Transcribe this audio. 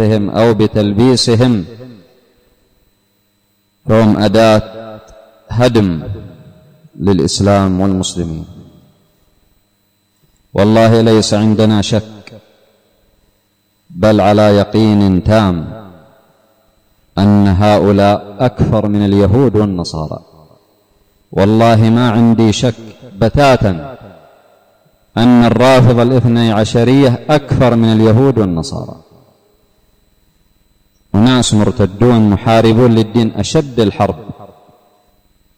بتحريفهم أو بتلبيسهم، فهم أداة هدم للإسلام والمسلمين. والله ليس عندنا شك، بل على يقين تام أن هؤلاء أكثر من اليهود والنصارى. والله ما عندي شك بتاتا أن الرافضة الاثني عشرية أكثر من اليهود والنصارى. وناس مرتدون محاربون للدين أشد الحرب